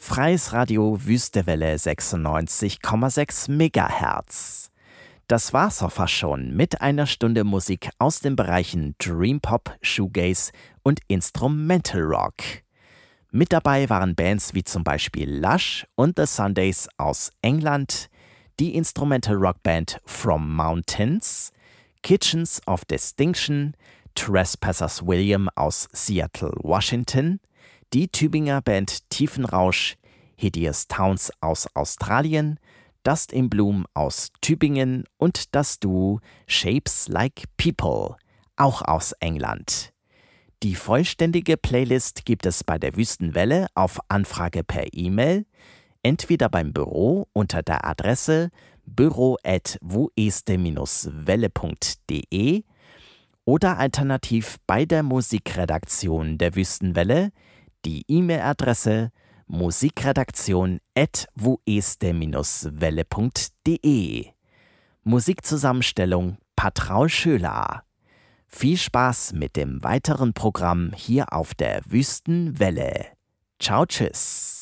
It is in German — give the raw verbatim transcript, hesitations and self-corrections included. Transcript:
Freies Radio Wüstewelle sechsundneunzig Komma sechs Megahertz. Das war's auch fast schon mit einer Stunde Musik aus den Bereichen Dream Pop, Shoegaze und Instrumental Rock. Mit dabei waren Bands wie zum Beispiel Lush und The Sundays aus England, die Instrumental Rock Band From Mountains, Kitchens of Distinction, Trespassers William aus Seattle, Washington, die Tübinger Band Tiefenrausch, Hideous Towns aus Australien, Dust in Bloom aus Tübingen und das Duo Shapes Like People, auch aus England. Die vollständige Playlist gibt es bei der Wüstenwelle auf Anfrage per E-Mail, entweder beim Büro unter der Adresse büro at wueste welle punkt de oder alternativ bei der Musikredaktion der Wüstenwelle, die E-Mail-Adresse musikredaktion at wueste welle punkt de. Musikzusammenstellung Patraul Schöler. Viel Spaß mit dem weiteren Programm hier auf der Wüstenwelle. Ciao, tschüss.